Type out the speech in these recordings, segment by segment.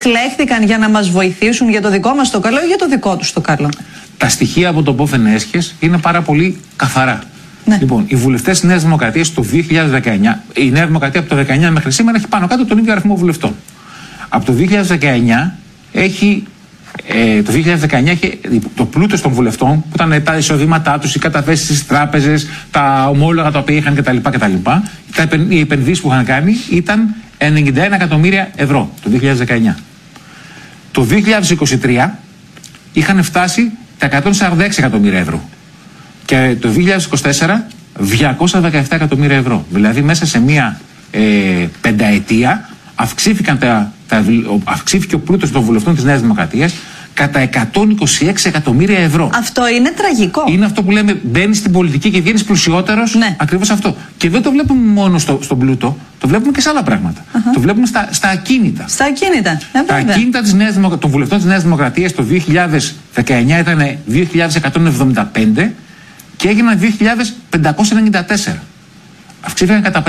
Εκλέχθηκαν για να μας βοηθήσουν για το δικό μας το καλό ή για το δικό τους το καλό? Τα στοιχεία από το πόθεν έσχες είναι πάρα πολύ καθαρά. Ναι. Λοιπόν, οι βουλευτές της Νέας Δημοκρατίας το 2019, η Νέα Δημοκρατία από το 2019 μέχρι σήμερα έχει πάνω κάτω τον ίδιο αριθμό βουλευτών. Από το 2019 έχει. Το 2019 είχε το πλούτος των βουλευτών, που ήταν τα εισοδήματά τους, οι καταθέσεις στις τράπεζες, τα ομόλογα τα οποία είχαν κτλ. Οι επενδύσεις που είχαν κάνει ήταν 91 εκατομμύρια ευρώ το 2019. Το 2023 είχαν φτάσει τα 146 εκατομμύρια ευρώ. Και το 2024 217 εκατομμύρια ευρώ. Δηλαδή μέσα σε μία πενταετία αυξήθηκε ο πλούτος των βουλευτών της Νέας Δημοκρατίας κατά 126 εκατομμύρια ευρώ. Αυτό είναι τραγικό. Είναι αυτό που λέμε, μπαίνεις στην πολιτική και βγαίνεις πλουσιότερος. Ναι. Ακριβώς αυτό. Και δεν το βλέπουμε μόνο στον πλούτο, το βλέπουμε και σε άλλα πράγματα. Το βλέπουμε στα ακίνητα. Στα ακίνητα. Τα ακίνητα των βουλευτών της Νέας Δημοκρατίας το 2019 ήταν 2.175 και έγιναν 2.594. Αυξήθηκαν κατά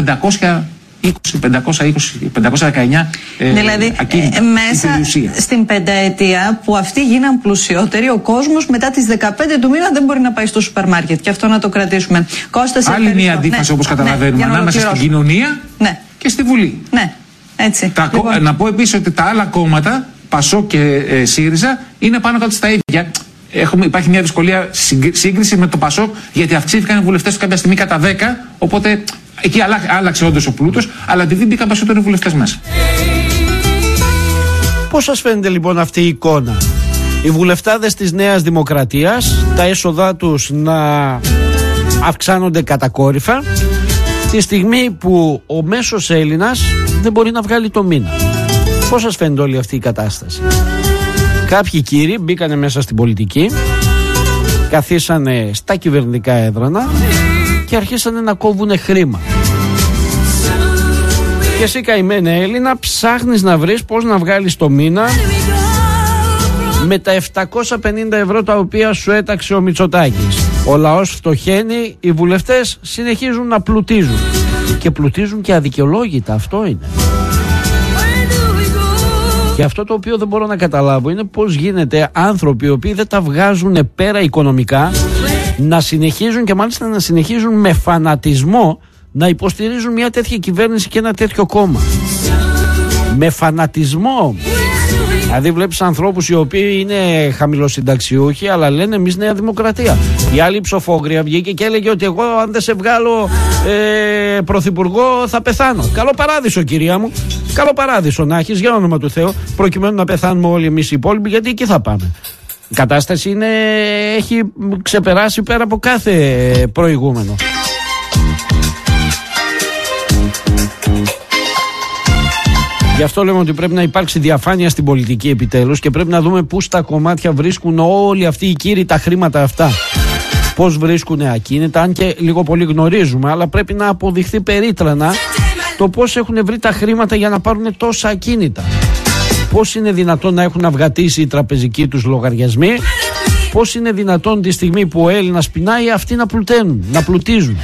519 δηλαδή μέσα στην πενταετία που αυτοί γίναν πλουσιότεροι, ο κόσμος μετά τις 15 του μήνα δεν μπορεί να πάει στο σούπερ μάρκετ. Και αυτό να το κρατήσουμε. Κώστα, άλλη μια αντίφαση, όπως καταλαβαίνουμε, ανάμεσα στην κοινωνία και στη Βουλή. Ναι, έτσι. Να πω επίσης ότι τα άλλα κόμματα, Πασόκ και ΣΥΡΙΖΑ, είναι πάνω κάτω στα ίδια. Υπάρχει μια δυσκολία σύγκριση με το Πασόκ, γιατί αυξήθηκαν οι βουλευτές του κάποια στιγμή κατά 10, οπότε εκεί άλλαξε όντως ο πλούτος, αλλά επειδή μπήκαν περισσότεροι βουλευτές μέσα. Πώς σας φαίνεται λοιπόν αυτή η εικόνα? Οι βουλευτάδες της Νέας Δημοκρατίας, τα έσοδά τους να αυξάνονται κατακόρυφα, τη στιγμή που ο μέσος Έλληνας δεν μπορεί να βγάλει το μήνα. Πώς σας φαίνεται όλη αυτή η κατάσταση? Κάποιοι κύριοι μπήκανε μέσα στην πολιτική, καθίσανε στα κυβερνητικά έδρανα και αρχίσανε να κόβουνε χρήμα. Και εσύ, καημένε Έλληνα, ψάχνεις να βρεις πώς να βγάλεις το μήνα με τα 750 ευρώ τα οποία σου έταξε ο Μητσοτάκης. Ο λαός φτωχαίνει, οι βουλευτές συνεχίζουν να πλουτίζουν. Και πλουτίζουν και αδικαιολόγητα, αυτό είναι. Και αυτό το οποίο δεν μπορώ να καταλάβω είναι πώς γίνεται άνθρωποι οι οποίοι δεν τα βγάζουν πέρα οικονομικά να συνεχίζουν, και μάλιστα να συνεχίζουν με φανατισμό, να υποστηρίζουν μια τέτοια κυβέρνηση και ένα τέτοιο κόμμα. Με φανατισμό. Δηλαδή βλέπεις ανθρώπους οι οποίοι είναι χαμηλοσυνταξιούχοι, αλλά λένε εμείς Νέα Δημοκρατία. Η άλλη ψοφόγρια βγήκε και έλεγε ότι εγώ αν δεν σε βγάλω πρωθυπουργό θα πεθάνω. Καλό παράδεισο, κυρία μου. Καλό παράδεισο να έχεις, για όνομα του Θεού, προκειμένου να πεθάνουμε όλοι εμείς οι υπόλοιποι, γιατί εκεί θα πάμε. Η κατάσταση έχει ξεπεράσει πέρα από κάθε προηγούμενο. Γι' αυτό λέμε ότι πρέπει να υπάρξει διαφάνεια στην πολιτική επιτέλους και πρέπει να δούμε πού στα κομμάτια βρίσκουν όλοι αυτοί οι κύριοι τα χρήματα αυτά. Πώς βρίσκουν ακίνητα, αν και λίγο πολύ γνωρίζουμε, αλλά πρέπει να αποδειχθεί περίτρανα το πώς έχουν βρει τα χρήματα για να πάρουν τόσα ακίνητα. Πώς είναι δυνατόν να έχουν αυγατήσει οι τραπεζικοί τους λογαριασμοί, πώς είναι δυνατόν τη στιγμή που ο Έλληνας πεινάει αυτοί να πλουταίνουν, να πλουτίζουν.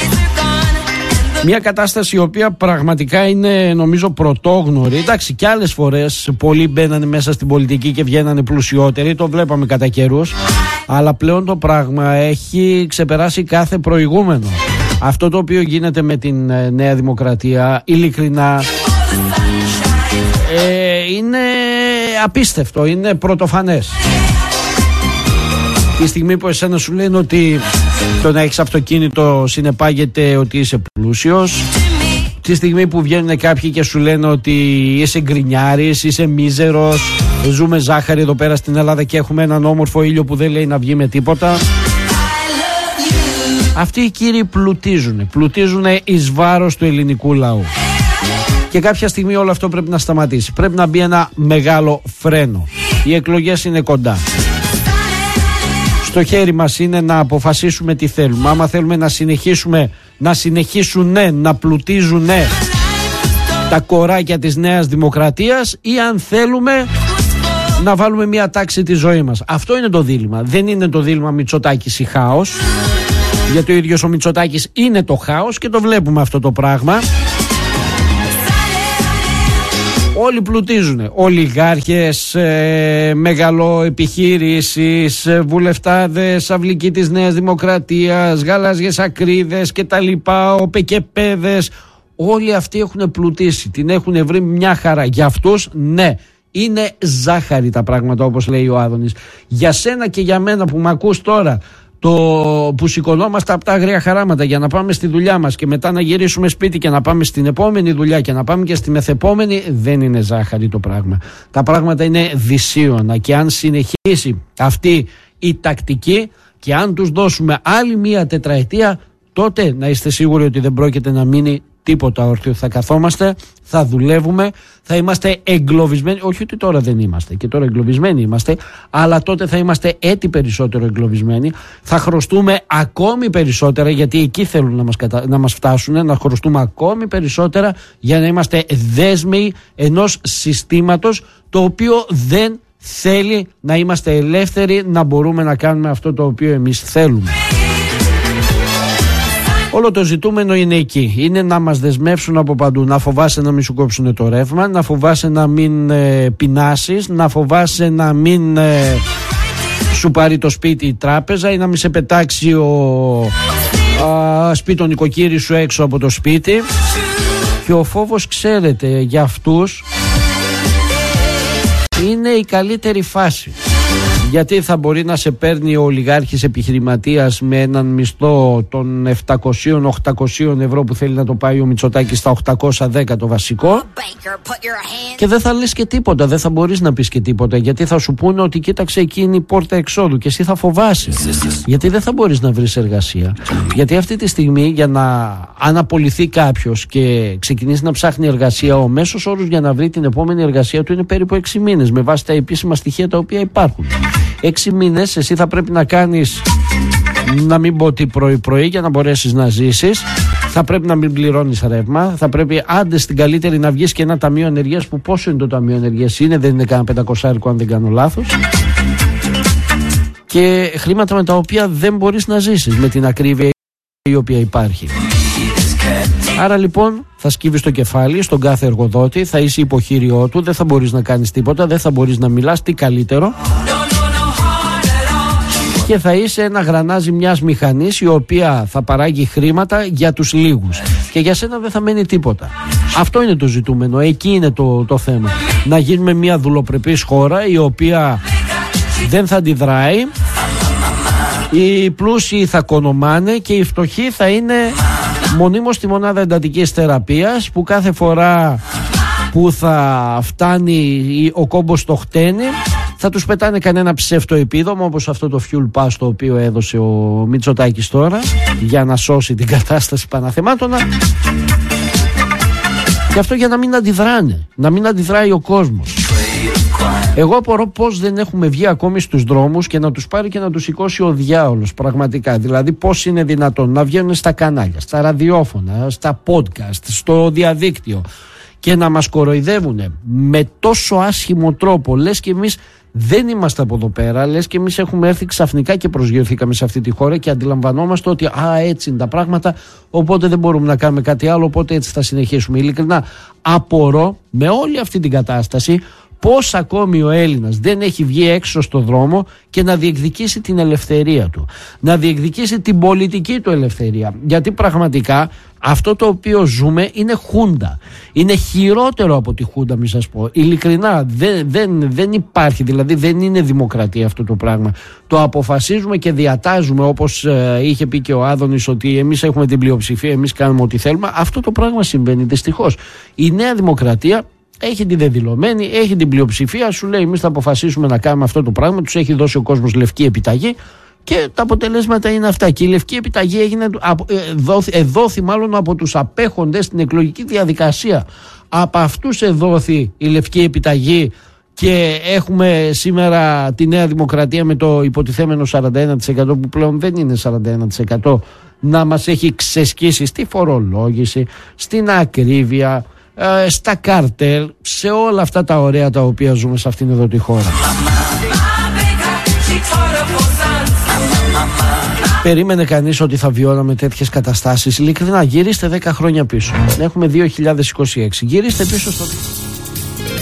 Μια κατάσταση η οποία πραγματικά είναι, νομίζω, πρωτόγνωρη. Εντάξει, και άλλες φορές πολλοί μπαίνανε μέσα στην πολιτική και βγαίνανε πλουσιότεροι, το βλέπαμε κατά καιρούς, αλλά πλέον το πράγμα έχει ξεπεράσει κάθε προηγούμενο. Αυτό το οποίο γίνεται με την Νέα Δημοκρατία, ειλικρινά, είναι απίστευτο, είναι πρωτοφανές. Τη στιγμή που εσένα σου λένε ότι το να έχεις αυτοκίνητο συνεπάγεται ότι είσαι πλούσιος, τη στιγμή που βγαίνουν κάποιοι και σου λένε ότι είσαι γκρινιάρης, είσαι μίζερος, ζούμε ζάχαρη εδώ πέρα στην Ελλάδα και έχουμε έναν όμορφο ήλιο που δεν λέει να βγει με τίποτα. Αυτοί οι κύριοι πλουτίζουν εις βάρος του ελληνικού λαού. Και κάποια στιγμή όλο αυτό πρέπει να σταματήσει. Πρέπει να μπει ένα μεγάλο φρένο. Οι εκλογές είναι κοντά. Στο χέρι μας είναι να αποφασίσουμε τι θέλουμε. Άμα θέλουμε να συνεχίσουν να πλουτίζουν τα κοράκια της Νέας Δημοκρατίας, ή αν θέλουμε να βάλουμε μια τάξη τη ζωή μας. Αυτό είναι το δίλημμα. Δεν είναι το δίλημμα Μητσοτάκης ή χάος, γιατί ο ίδιος ο Μητσοτάκης είναι το χάος και το βλέπουμε αυτό το πράγμα. Όλοι πλουτίζουν. Ολιγάρχες, μεγαλοεπιχείρησεις, βουλευτάδες, αυλικοί της Νέας Δημοκρατίας, γαλάζιες ακρίδες και τα λοιπά, οπεκεπέδες. Όλοι αυτοί έχουν πλουτίσει. Την έχουν βρει μια χαρά. Για αυτούς, ναι, είναι ζάχαρη τα πράγματα, όπως λέει ο Άδωνης. Για σένα και για μένα που μ' ακούς τώρα, που σηκωνόμαστε από τα άγρια χαράματα για να πάμε στη δουλειά μας και μετά να γυρίσουμε σπίτι και να πάμε στην επόμενη δουλειά και να πάμε και στη μεθεπόμενη, δεν είναι ζάχαρη το πράγμα. Τα πράγματα είναι δυσίωνα και αν συνεχίσει αυτή η τακτική και αν τους δώσουμε άλλη μία τετραετία, τότε να είστε σίγουροι ότι δεν πρόκειται να μείνει τίποτα όρθιο. Θα καθόμαστε, θα δουλεύουμε, θα είμαστε εγκλωβισμένοι. Όχι ότι τώρα δεν είμαστε, και τώρα εγκλωβισμένοι είμαστε, αλλά τότε θα είμαστε έτη περισσότερο εγκλωβισμένοι. Θα χρωστούμε ακόμη περισσότερα, γιατί εκεί θέλουν να μας φτάσουν, να χρωστούμε ακόμη περισσότερα για να είμαστε δέσμοι ενός συστήματος το οποίο δεν θέλει να είμαστε ελεύθεροι, να μπορούμε να κάνουμε αυτό το οποίο εμείς θέλουμε. Όλο το ζητούμενο είναι εκεί. Είναι να μας δεσμεύσουν από παντού. Να φοβάσαι να μην σου κόψουν το ρεύμα, να φοβάσαι να μην πεινάσεις, να φοβάσαι να μην σου πάρει το σπίτι η τράπεζα ή να μην σε πετάξει τον νοικοκύρη σου έξω από το σπίτι. Και ο φόβος, ξέρετε, για αυτούς είναι η καλύτερη φάση. Γιατί θα μπορεί να σε παίρνει ο ολιγάρχης επιχειρηματίας με έναν μισθό των 700-800 ευρώ που θέλει να το πάει ο Μητσοτάκης στα 810 το βασικό, και δεν θα λες και τίποτα, δεν θα μπορείς να πεις και τίποτα, γιατί θα σου πούνε ότι κοίταξε, εκεί είναι η πόρτα εξόδου, και εσύ θα φοβάσαι, γιατί δεν θα μπορείς να βρεις εργασία. Γιατί αυτή τη στιγμή, για να αναπολυθεί κάποιος και ξεκινήσει να ψάχνει εργασία, ο μέσος όρος για να βρει την επόμενη εργασία του είναι περίπου 6 μήνες, με βάση τα επίσημα στοιχεία τα οποία υπάρχουν. 6 μήνες εσύ θα πρέπει να κάνεις, να μην πω τι πρωί-πρωί, για να μπορέσεις να ζήσεις. Θα πρέπει να μην πληρώνεις ρεύμα. Θα πρέπει, άντε στην καλύτερη, να βγεις και ένα ταμείο ενεργείας, που πόσο είναι το ταμείο ενεργείας? Δεν είναι κανένα 500 αν δεν κάνω λάθος. Και χρήματα με τα οποία δεν μπορείς να ζήσεις με την ακρίβεια η οποία υπάρχει. Άρα λοιπόν θα σκύβεις το κεφάλι στον κάθε εργοδότη, θα είσαι υποχείριό του, δεν θα μπορείς να κάνεις τίποτα, δεν θα μπορείς να μιλάς, τι καλύτερο. Και θα είσαι ένα γρανάζι μιας μηχανής η οποία θα παράγει χρήματα για τους λίγους. Και για σένα δεν θα μένει τίποτα. Αυτό είναι το ζητούμενο, εκεί είναι το θέμα. Να γίνουμε μια δουλοπρεπής χώρα η οποία δεν θα αντιδράει. Οι πλούσιοι θα κονομάνε και οι φτωχοί θα είναι μονίμως στη μονάδα εντατικής θεραπείας, που κάθε φορά που θα φτάνει ο κόμπος στο χτένι θα τους πετάνε κανένα ψευτοεπίδομα, όπως αυτό το fuel pass το οποίο έδωσε ο Μητσοτάκης τώρα για να σώσει την κατάσταση Παναθεμάτωνα. Και αυτό για να μην αντιδράνε, να μην αντιδράει ο κόσμος. Εγώ απορώ πως δεν έχουμε βγει ακόμη στους δρόμους και να τους πάρει και να τους σηκώσει ο διάολος, πραγματικά. Δηλαδή πως είναι δυνατόν να βγαίνουν στα κανάλια, στα ραδιόφωνα, στα podcast, στο διαδίκτυο και να μας κοροϊδεύουν με τόσο άσχημο τρόπο, λες και εμείς δεν είμαστε από εδώ πέρα, λες και εμείς έχουμε έρθει ξαφνικά και προσγειωθήκαμε σε αυτή τη χώρα και αντιλαμβανόμαστε ότι έτσι είναι τα πράγματα, οπότε δεν μπορούμε να κάνουμε κάτι άλλο, οπότε έτσι θα συνεχίσουμε. Ειλικρινά απορώ με όλη αυτή την κατάσταση πώς ακόμη ο Έλληνας δεν έχει βγει έξω στο δρόμο και να διεκδικήσει την ελευθερία του, να διεκδικήσει την πολιτική του ελευθερία. Γιατί πραγματικά αυτό το οποίο ζούμε είναι χούντα. Είναι χειρότερο από τη χούντα, μη σας πω. Ειλικρινά δεν υπάρχει, δηλαδή δεν είναι δημοκρατία αυτό το πράγμα. Το αποφασίζουμε και διατάζουμε, όπως είχε πει και ο Άδωνης, ότι εμείς έχουμε την πλειοψηφία, εμείς κάνουμε ό,τι θέλουμε. Αυτό το πράγμα συμβαίνει δυστυχώς. Η Νέα Δημοκρατία έχει την δεδηλωμένη, έχει την πλειοψηφία, σου λέει εμείς θα αποφασίσουμε να κάνουμε αυτό το πράγμα, τους έχει δώσει ο κόσμος λευκή επιταγή και τα αποτελέσματα είναι αυτά. Και η λευκή επιταγή εδόθη μάλλον από τους απέχοντες στην εκλογική διαδικασία. Από αυτούς εδόθη η λευκή επιταγή και έχουμε σήμερα τη Νέα Δημοκρατία με το υποτιθέμενο 41% που πλέον δεν είναι 41%, να μας έχει ξεσκίσει στη φορολόγηση, στην ακρίβεια, στα καρτέλ, σε όλα αυτά τα ωραία τα οποία ζούμε σε αυτήν εδώ τη χώρα. Περίμενε κανείς ότι θα βιώναμε τέτοιες καταστάσεις? Ειλικρινά, γυρίστε 10 χρόνια πίσω. Έχουμε 2026. Γυρίστε πίσω στο...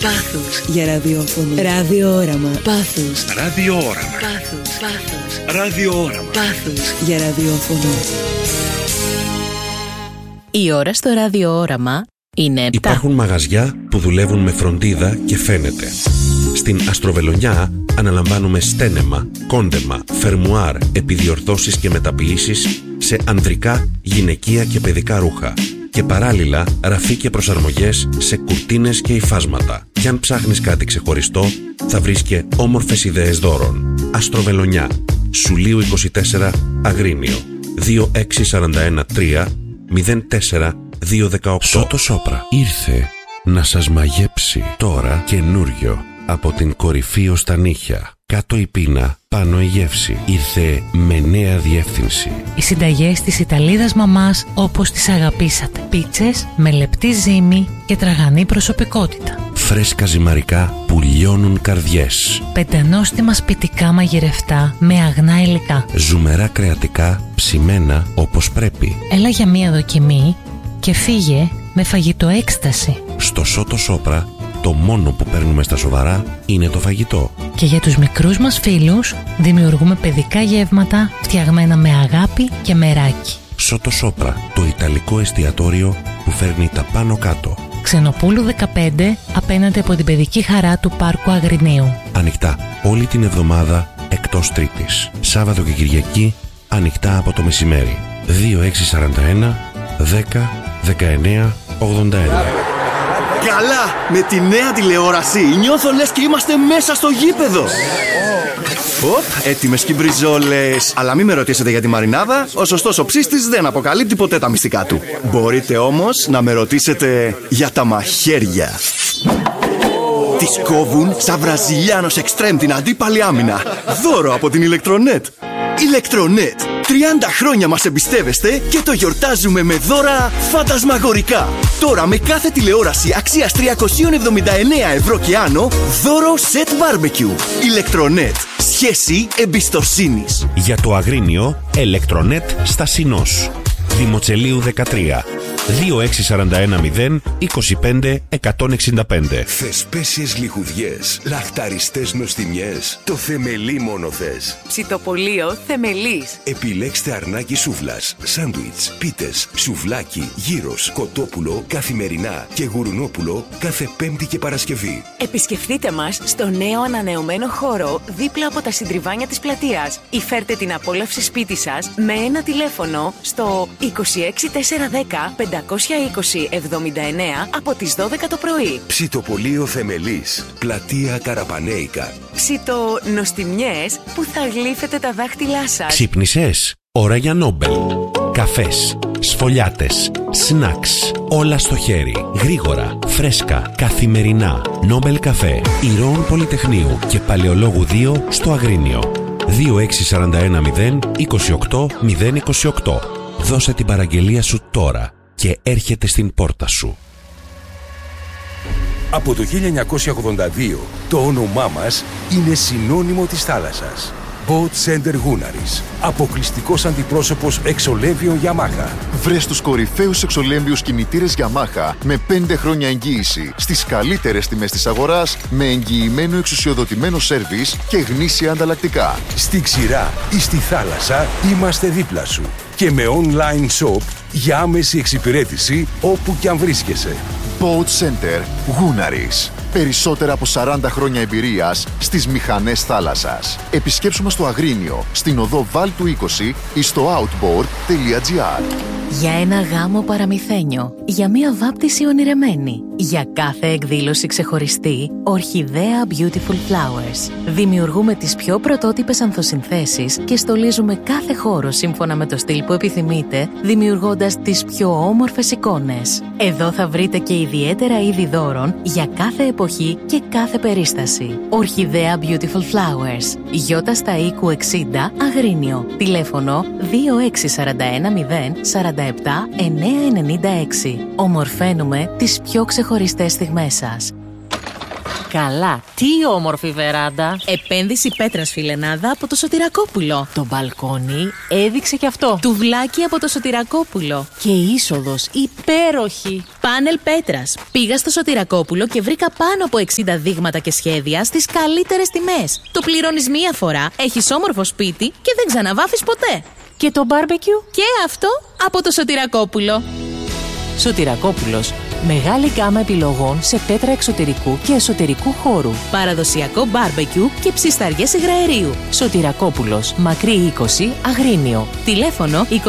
Πάθος για ραδιόφωνο. Ραδιόραμα. Πάθος. Ραδιόραμα. Πάθος. Ραδιόραμα. Πάθος για ραδιόφωνο. Η ώρα στο ραδιόραμα είναι 7. Υπάρχουν μαγαζιά που δουλεύουν με φροντίδα και φαίνεται. Στην Αστροβελονιά αναλαμβάνουμε στένεμα, κόντεμα, φερμουάρ, επιδιορθώσεις και μεταποιήσεις σε ανδρικά, γυναικεία και παιδικά ρούχα. Και παράλληλα ραφή και προσαρμογές σε κουρτίνες και υφάσματα. Κι αν ψάχνεις κάτι ξεχωριστό, θα βρεις και όμορφες ιδέες δώρων. Αστροβελονιά, Σουλίου 24, Αγρίνιο, 26413 04218. Σότο Σόπρα ήρθε να σας μαγέψει τώρα καινούριο. Από την κορυφή ως τα νύχια, κάτω η πείνα, πάνω η γεύση. Ήρθε με νέα διεύθυνση. Οι συνταγές της Ιταλίδας μαμάς όπως τις αγαπήσατε. Πίτσες με λεπτή ζύμη και τραγανή προσωπικότητα. Φρέσκα ζυμαρικά που λιώνουν καρδιές. Πεντανόστιμα σπιτικά μαγειρευτά με αγνά υλικά. Ζουμερά κρεατικά ψημένα όπως πρέπει. Έλα για μία δοκιμή και φύγε με φαγητό έκσταση. Στο Σότο Σόπρα το μόνο που παίρνουμε στα σοβαρά είναι το φαγητό. Και για τους μικρούς μας φίλους δημιουργούμε παιδικά γεύματα φτιαγμένα με αγάπη και μεράκι. Σότο Σόπρα, το ιταλικό εστιατόριο που φέρνει τα πάνω κάτω. Ξενοπούλου 15, απέναντι από την παιδική χαρά του Πάρκου Αγρινίου. Ανοιχτά όλη την εβδομάδα εκτός Τρίτης. Σάββατο και Κυριακή ανοιχτά από το μεσημέρι. 2641 10 19 81. Καλά! Με τη νέα τηλεόραση νιώθω λες και είμαστε μέσα στο γήπεδο. Έτοιμες κυμπριζόλες. Αλλά μην με ρωτήσετε για τη μαρινάδα. Ο σωστός ο ψήστης δεν αποκαλύπτει ποτέ τα μυστικά του. Μπορείτε όμως να με ρωτήσετε για τα μαχαίρια. Τις κόβουν σαν Βραζιλιάνος εξτρέμ την αντίπαλη άμυνα. Δώρο από την Ηλεκτρονέτ. Ηλεκτρονέτ. 30 χρόνια μας εμπιστεύεστε και το γιορτάζουμε με δώρα φαντασμαγορικά. Τώρα με κάθε τηλεόραση αξίας 379 ευρώ και άνω, δώρο σετ μπάρμπεκιου. Ηλεκτρονέτ. Σχέση εμπιστοσύνης. Για το Αγρίνιο, Ηλεκτρονέτ στα Συνός. Δημοτσελείου 13. 2641 0 25 165. Θεσπέσιες λιχουδιές, λαχταριστές νοστιμιές, το θεμελί μόνο θες. Ψητοπολείο Θεμελής. Επιλέξτε αρνάκι σούβλας, σάντουιτς, πίτες, σουβλάκι, γύρος, κοτόπουλο καθημερινά και γουρνόπουλο κάθε Πέμπτη και Παρασκευή. Επισκεφτείτε μας στο νέο ανανεωμένο χώρο δίπλα από τα συντριβάνια της πλατείας ή φέρτε την απόλαυση σπίτι σας με ένα τηλέφωνο στο 26410 520 79 από τις 12 το πρωί. Ψητοπολείο Θεμελής, πλατεία Καραπανέικα. Ψητονοστιμιές που θα γλύφετε τα δάχτυλά σας. Ξύπνησες? Ώρα για Νόμπελ. Καφές, σφολιάτες, σνακς, όλα στο χέρι. Γρήγορα, φρέσκα, καθημερινά. Νόμπελ καφέ, Ηρώων Πολυτεχνείου και Παλαιολόγου 2 στο Αγρίνιο. 2641 0 28 028. Δώσε την παραγγελία σου τώρα και έρχεται στην πόρτα σου. Από το 1982 το όνομά μας είναι συνώνυμο της θάλασσας. Boat Center Gunaris. Αποκλειστικός αντιπρόσωπος εξολέμβιων Yamaha. Βρες τους κορυφαίους εξολέμβιους κινητήρες Yamaha με 5 χρόνια εγγύηση στις καλύτερες τιμές της αγοράς, με εγγυημένο εξουσιοδοτημένο σέρβις και γνήσια ανταλλακτικά. Στη ξηρά ή στη θάλασσα είμαστε δίπλα σου. Και με online shop για άμεση εξυπηρέτηση όπου κι αν βρίσκεσαι. Boat Center Gunaris. Περισσότερα από 40 χρόνια εμπειρίας στις μηχανές θάλασσας. Επισκέψου μας στο Αγρίνιο, στην οδό Βάλτου 20 ή στο outboard.gr. Για ένα γάμο παραμυθένιο, για μία βάπτιση ονειρεμένη, για κάθε εκδήλωση ξεχωριστή, Ορχιδέα Beautiful Flowers. Δημιουργούμε τις πιο πρωτότυπες ανθοσυνθέσεις και στολίζουμε κάθε χώρο σύμφωνα με το στυλ που επιθυμείτε, δημιουργώντας τις πιο όμορφες εικόνες. Εδώ θα βρείτε και ιδιαίτερα είδη δώρων για κάθε εποχή και κάθε περίσταση. Ορχιδέα Beautiful Flowers. Γιώτα στα Οίκου 60, Αγρίνιο. Τηλέφωνο 2641 0 47 996. Ομορφαίνουμε τις πιο ξεχωριστές στιγμές σας. Καλά, τι όμορφη βεράντα. Επένδυση πέτρας φιλενάδα από το Σωτηρακόπουλο. Το μπαλκόνι έδειξε κι αυτό. Τουβλάκι από το Σωτηρακόπουλο. Και είσοδος υπέροχη. Πάνελ πέτρας. Πήγα στο Σωτηρακόπουλο και βρήκα πάνω από 60 δείγματα και σχέδια στις καλύτερες τιμές. Το πληρώνεις μία φορά, έχεις όμορφο σπίτι και δεν ξαναβάφεις ποτέ. Και το μπάρμπεκιου και αυτό από το Σωτηρακόπουλο. Σωτηρακόπουλος. Μεγάλη γκάμα επιλογών σε πέτρα εξωτερικού και εσωτερικού χώρου. Παραδοσιακό μπάρμπεκιου και ψισταριές υγραερίου. Σωτηρακόπουλος. Μακρύ 20, Αγρίνιο. Τηλέφωνο 26410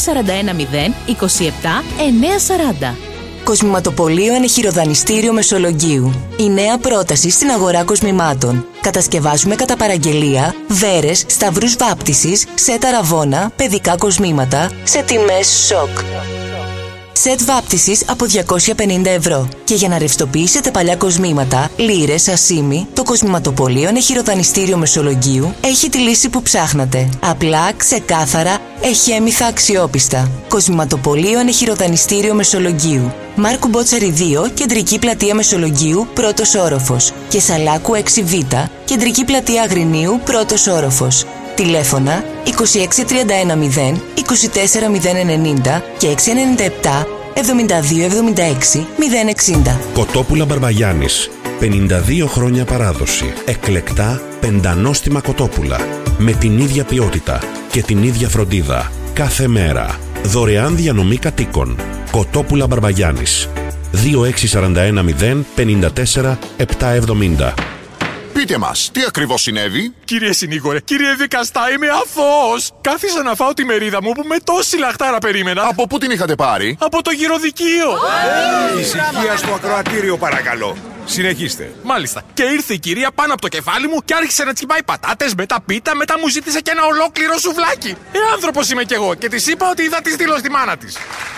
27 940. Κοσμηματοπωλείο Ενεχειροδανιστήριο Μεσολογγίου. Η νέα πρόταση στην αγορά κοσμημάτων. Κατασκευάζουμε κατά παραγγελία βέρες, σταυρούς βάπτισης, σετ αραβώνα, παιδικά κοσμήματα σε τιμές σοκ. Σετ βάπτισης από 250 ευρώ. Και για να ρευστοποιήσετε παλιά κοσμήματα, λίρες, ασίμι, το Κοσμηματοπωλείο Ενεχειροδανιστήριο Μεσολογγίου έχει τη λύση που ψάχνατε. Απλά, ξεκάθαρα, εχέμηθα, αξιόπιστα. Κοσμηματοπωλείο Ενεχειροδανιστήριο Μεσολογγίου. Μάρκου Μπότσαρη 2, κεντρική πλατεία Μεσολογγίου, πρώτος όροφος. Και Σαλάκου 6β, κεντρική πλατεία Αγρινίου, πρώτος όροφος. Τηλέφωνα 26310 24090 και 697 7276 060. Κοτόπουλα Μπαρμπαγιάννης. 52 χρόνια παράδοση. Εκλεκτά πεντανόστιμα κοτόπουλα. Με την ίδια ποιότητα και την ίδια φροντίδα. Κάθε μέρα. Δωρεάν διανομή κατοίκων. Κοτόπουλα Μπαρμπαγιάννης. 26410 54 770. Πείτε μας, τι ακριβώς συνέβη? Κύριε συνήγορε, κύριε δικαστά, είμαι αθώος. Κάθισα να φάω τη μερίδα μου που με τόση λαχτάρα περίμενα. Από πού την είχατε πάρει? Από το γυροδικείο. Ησυχία στο ακροατήριο, παρακαλώ. Συνεχίστε. Μάλιστα. Και ήρθε η κυρία πάνω από το κεφάλι μου και άρχισε να τσιμπάει πατάτες, μετά πίτα, μετά μου ζήτησε και ένα ολόκληρο σουβλάκι. Άνθρωπος είμαι κι εγώ και της είπα ότι θα της στείλω στη μάνα της.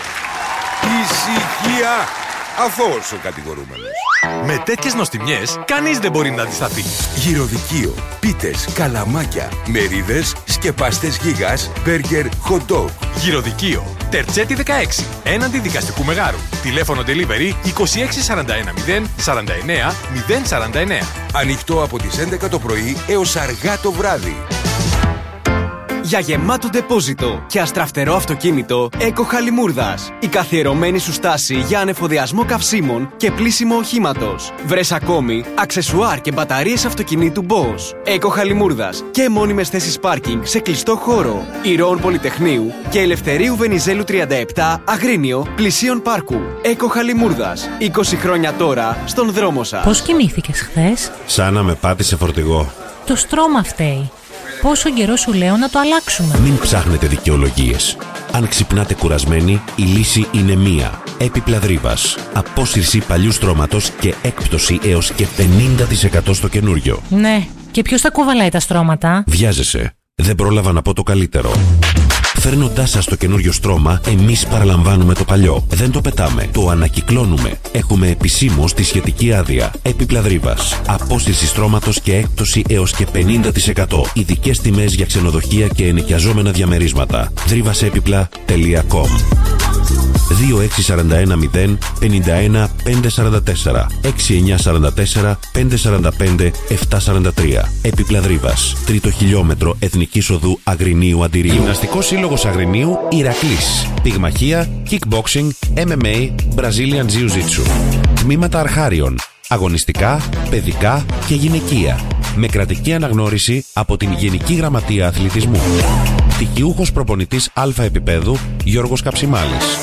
Ησυχία. Αθώος ο κατηγορούμενος. Με τέτοιες νοστιμιές, κανείς δεν μπορεί να αντισταθεί. Γυροδικείο, πίτες, καλαμάκια, μερίδες, σκεπαστές γίγας, μπέργκερ, hot dog. Γυροδικείο, Τερτσέτη 16, έναντι δικαστικού μεγάρου. Τηλέφωνο delivery 26410 49 049. Ανοιχτό από τις 11 το πρωί έως αργά το βράδυ. Για γεμάτο ντεπόζιτο και αστραφτερό αυτοκίνητο, Έκο Χαλιμούρδας. Η καθιερωμένη σου στάση για ανεφοδιασμό καυσίμων και πλύσιμο οχήματος. Βρες ακόμη αξεσουάρ και μπαταρίες αυτοκινήτου Bosch. Έκο Χαλιμούρδας και μόνιμες θέσεις πάρκινγκ σε κλειστό χώρο. Ηρώων Πολυτεχνείου και Ελευθερίου Βενιζέλου 37, Αγρίνιο, πλησίον πάρκου. Έκο Χαλιμούρδας. 20 χρόνια τώρα στον δρόμο σας. Πώς κοιμήθηκες χθες? Σαν να με πάτησε φορτηγό. Το στρώμα φταίει. Πόσο καιρό σου λέω να το αλλάξουμε? Μην ψάχνετε δικαιολογίες. Αν ξυπνάτε κουρασμένοι, η λύση είναι μία. Έπιπλα Δρύβας. Απόσυρση παλιού στρώματος και έκπτωση έως και 50% στο καινούριο. Ναι. Και ποιος θα κουβαλάει τα στρώματα? Βιάζεσαι. Δεν πρόλαβα να πω το καλύτερο. Φέρνοντάς σας το καινούριο στρώμα, εμείς παραλαμβάνουμε το παλιό. Δεν το πετάμε, το ανακυκλώνουμε. Έχουμε επισήμως τη σχετική άδεια. Έπιπλα Δρύβας. Απόσυρση στρώματος και έκπτωση έως και 50%. Ειδικές τιμές για ξενοδοχεία και ενοικιαζόμενα διαμερίσματα. Drivasepipla.com 26410 51 544 6944 545 743. Έπιπλα Δρύβας. 3ο χιλιόμετρο Εθνικής Οδού Αγρινίου Αντιρίου. Γυμναστικός Σύλλογος Αγρινίου Ηρακλής. Πυγμαχία, kickboxing, MMA, Brazilian Jiu-Jitsu. Τμήματα αρχάριων. Αγωνιστικά, παιδικά και γυναικεία. Με κρατική αναγνώριση από την Γενική Γραμματεία Αθλητισμού. Πτυχιούχος προπονητής Α επίπεδου Γιώργος Καψιμάλης.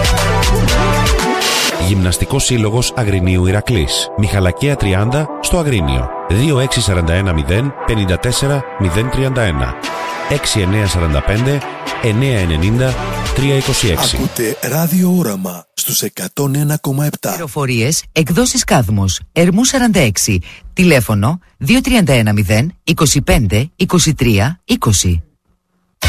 Γυμναστικός Σύλλογος Αγρινίου Ηρακλής. Μιχαλακία 30 στο Αγρίνιο. 26410 54 031. 6945 990 326. Ακούτε Ράδιο Όραμα στους 101,7. Πληροφορίες, εκδόσεις Κάδμος, Ερμού 46. Τηλέφωνο 2310 25 23 20.